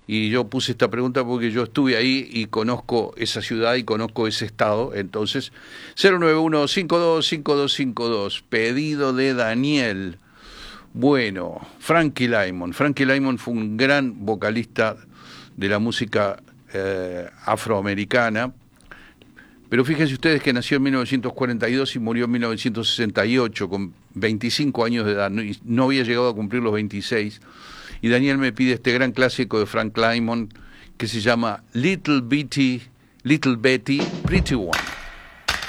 Y yo puse esta pregunta porque yo estuve ahí y conozco esa ciudad y conozco ese estado. Entonces, 091-525252, pedido de Daniel. Bueno, Frankie Lymon. Frankie Lymon fue un gran vocalista de la música afroamericana, pero fíjense ustedes que nació en 1942 y murió en 1968, con 25 años de edad, no había llegado a cumplir los 26, y Daniel me pide este gran clásico de Frank Lymon que se llama Little Betty, Pretty One.